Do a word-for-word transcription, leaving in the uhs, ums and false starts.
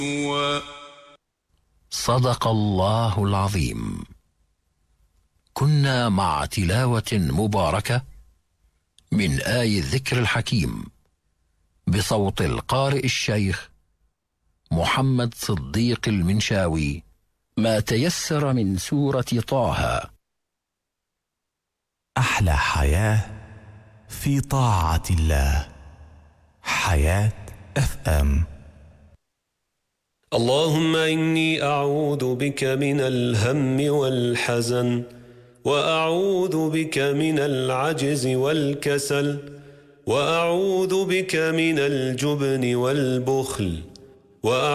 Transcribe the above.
صدق الله العظيم. كنا مع تلاوة مباركة من آي الذكر الحكيم بصوت القارئ الشيخ محمد صديق المنشاوي، ما تيسر من سورة طه. أحلى حياة في طاعة الله. حياة اف ام. اللهم إني أعوذ بك من الهم والحزن، وأعوذ بك من العجز والكسل، وأعوذ بك من الجبن والبخل، وأعوذ